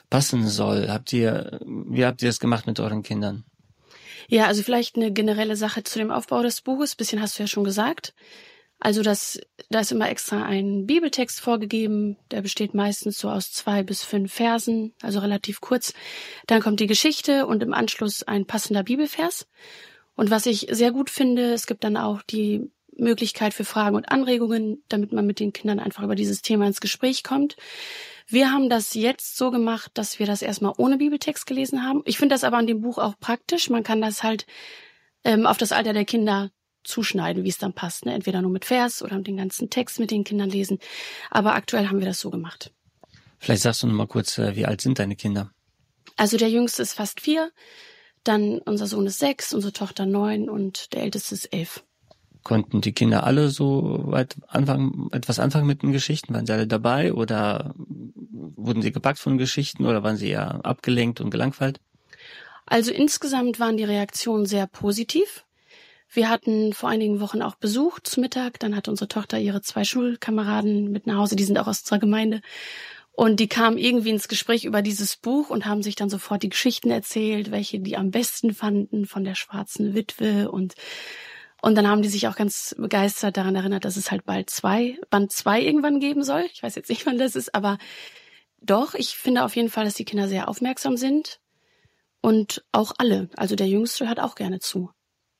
passen soll. Wie habt ihr das gemacht mit euren Kindern? Ja, also vielleicht eine generelle Sache zu dem Aufbau des Buches. Bisschen hast du ja schon gesagt. Also da ist immer extra ein Bibeltext vorgegeben. Der besteht meistens so aus 2 bis 5 Versen, also relativ kurz. Dann kommt die Geschichte und im Anschluss ein passender Bibelvers. Und was ich sehr gut finde, es gibt dann auch die Möglichkeit für Fragen und Anregungen, damit man mit den Kindern einfach über dieses Thema ins Gespräch kommt. Wir haben das jetzt so gemacht, dass wir das erstmal ohne Bibeltext gelesen haben. Ich finde das aber an dem Buch auch praktisch. Man kann das halt auf das Alter der Kinder zuschneiden, wie es dann passt. Ne? Entweder nur mit Vers oder den ganzen Text mit den Kindern lesen. Aber aktuell haben wir das so gemacht. Vielleicht sagst du noch mal kurz, wie alt sind deine Kinder? Also der Jüngste ist fast 4, dann unser Sohn ist 6, unsere Tochter 9 und der Älteste ist 11. Konnten die Kinder alle so etwas anfangen mit den Geschichten? Waren sie alle dabei oder wurden sie gepackt von Geschichten oder waren sie eher abgelenkt und gelangweilt? Also insgesamt waren die Reaktionen sehr positiv. Wir hatten vor einigen Wochen auch Besuch zu Mittag. Dann hat unsere Tochter ihre 2 Schulkameraden mit nach Hause. Die sind auch aus unserer Gemeinde. Und die kamen irgendwie ins Gespräch über dieses Buch und haben sich dann sofort die Geschichten erzählt, welche die am besten fanden von der schwarzen Witwe. Und dann haben die sich auch ganz begeistert daran erinnert, dass es halt bald Band 2 irgendwann geben soll. Ich weiß jetzt nicht, wann das ist, aber doch, ich finde auf jeden Fall, dass die Kinder sehr aufmerksam sind. Und auch alle. Also der Jüngste hört auch gerne zu.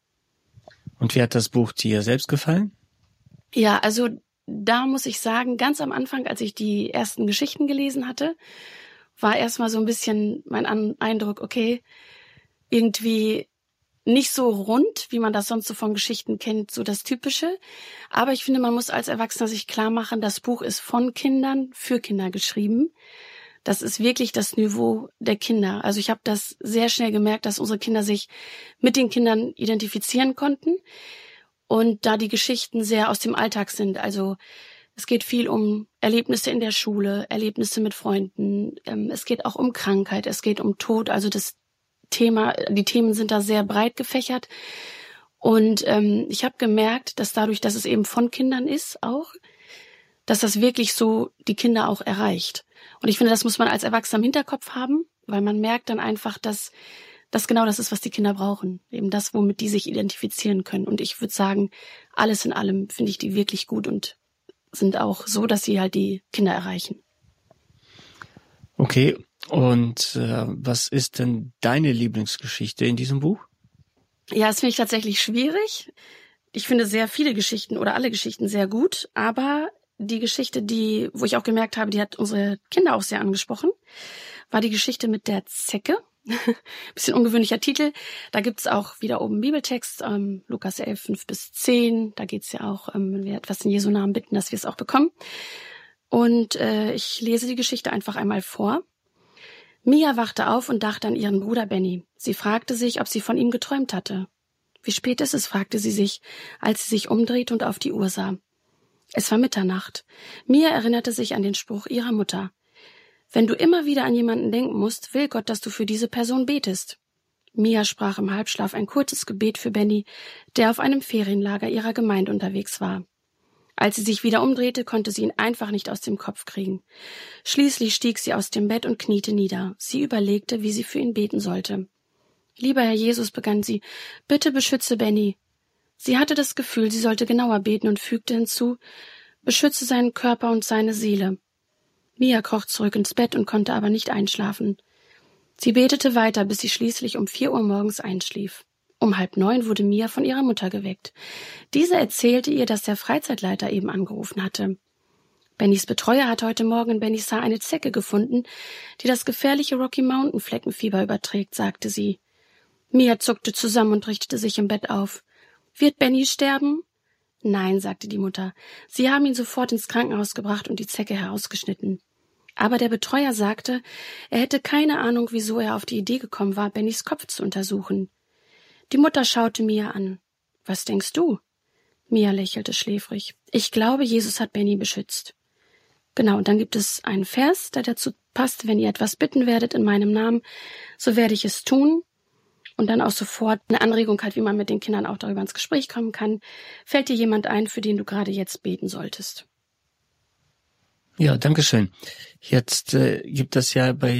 Und wie hat das Buch dir selbst gefallen? Ja, also da muss ich sagen, ganz am Anfang, als ich die ersten Geschichten gelesen hatte, war erstmal so ein bisschen mein Eindruck, okay, irgendwie nicht so rund, wie man das sonst so von Geschichten kennt, so das Typische. Aber ich finde, man muss als Erwachsener sich klar machen, das Buch ist von Kindern für Kinder geschrieben. Das ist wirklich das Niveau der Kinder. Also ich habe das sehr schnell gemerkt, dass unsere Kinder sich mit den Kindern identifizieren konnten und da die Geschichten sehr aus dem Alltag sind. Also es geht viel um Erlebnisse in der Schule, Erlebnisse mit Freunden. Es geht auch um Krankheit, es geht um Tod. Also die Themen sind da sehr breit gefächert. Und ich habe gemerkt, dass dadurch, dass es eben von Kindern ist auch, dass das wirklich so die Kinder auch erreicht. Und ich finde, das muss man als Erwachsener im Hinterkopf haben, weil man merkt dann einfach, dass das genau das ist, was die Kinder brauchen. Eben das, womit die sich identifizieren können. Und ich würde sagen, alles in allem finde ich die wirklich gut und sind auch so, dass sie halt die Kinder erreichen. Okay, und was ist denn deine Lieblingsgeschichte in diesem Buch? Ja, das finde ich tatsächlich schwierig. Ich finde sehr viele Geschichten oder alle Geschichten sehr gut, aber die Geschichte, wo ich auch gemerkt habe, die hat unsere Kinder auch sehr angesprochen, war die Geschichte mit der Zecke. Bisschen ungewöhnlicher Titel. Da gibt's auch wieder oben Bibeltext, Lukas 11, 5-10. Da geht's ja auch, wenn wir etwas in Jesu Namen bitten, dass wir es auch bekommen. Und ich lese die Geschichte einfach einmal vor. Mia wachte auf und dachte an ihren Bruder Benny. Sie fragte sich, ob sie von ihm geträumt hatte. Wie spät ist es, fragte sie sich, als sie sich umdrehte und auf die Uhr sah. Es war Mitternacht. Mia erinnerte sich an den Spruch ihrer Mutter. Wenn du immer wieder an jemanden denken musst, will Gott, dass du für diese Person betest. Mia sprach im Halbschlaf ein kurzes Gebet für Benny, der auf einem Ferienlager ihrer Gemeinde unterwegs war. Als sie sich wieder umdrehte, konnte sie ihn einfach nicht aus dem Kopf kriegen. Schließlich stieg sie aus dem Bett und kniete nieder. Sie überlegte, wie sie für ihn beten sollte. »Lieber Herr Jesus«, begann sie, »bitte beschütze Benny.« Sie hatte das Gefühl, sie sollte genauer beten und fügte hinzu, »beschütze seinen Körper und seine Seele.« Mia kroch zurück ins Bett und konnte aber nicht einschlafen. Sie betete weiter, bis sie schließlich um 4 Uhr morgens einschlief. Um 8:30 wurde Mia von ihrer Mutter geweckt. Diese erzählte ihr, dass der Freizeitleiter eben angerufen hatte. Bennys Betreuer hat heute Morgen in Bennysar eine Zecke gefunden, die das gefährliche Rocky-Mountain-Fleckenfieber überträgt, sagte sie. Mia zuckte zusammen und richtete sich im Bett auf. »Wird Benny sterben?« »Nein«, sagte die Mutter. Sie haben ihn sofort ins Krankenhaus gebracht und die Zecke herausgeschnitten. Aber der Betreuer sagte, er hätte keine Ahnung, wieso er auf die Idee gekommen war, Bennys Kopf zu untersuchen. Die Mutter schaute Mia an. »Was denkst du?« Mia lächelte schläfrig. »Ich glaube, Jesus hat Benny beschützt.« Genau, und dann gibt es einen Vers, der dazu passt, wenn ihr etwas bitten werdet in meinem Namen, so werde ich es tun. Und dann auch sofort eine Anregung halt, wie man mit den Kindern auch darüber ins Gespräch kommen kann. Fällt dir jemand ein, für den du gerade jetzt beten solltest? Ja, danke schön. Jetzt gibt es ja bei